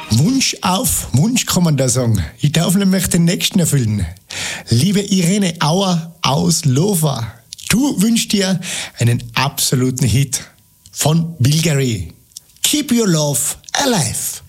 Wunsch auf Wunsch kann man da sagen. Ich darf nämlich den nächsten erfüllen. Liebe Irene Auer aus Lofa, du wünschst dir einen absoluten Hit von Bilgery. Keep your love alive.